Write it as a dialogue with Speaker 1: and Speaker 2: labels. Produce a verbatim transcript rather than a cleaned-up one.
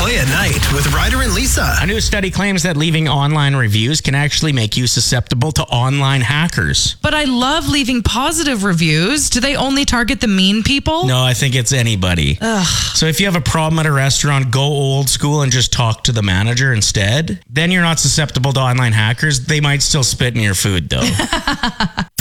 Speaker 1: Play at Night with Ryder and Lisa.
Speaker 2: A new study claims that leaving online reviews can actually make you susceptible to online hackers.
Speaker 3: But I love leaving positive reviews. Do they only target the mean people?
Speaker 2: No, I think it's anybody.
Speaker 3: Ugh.
Speaker 2: So if you have a problem at a restaurant, go old school and just talk to the manager instead. Then you're not susceptible to online hackers. They might still spit in your food, though.